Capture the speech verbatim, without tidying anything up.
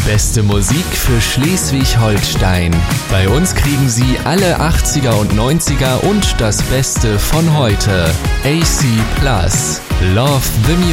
Beste Musik für Schleswig-Holstein. Bei uns kriegen Sie alle achtziger und neunziger und das Beste von heute. A C Plus. Love the Music.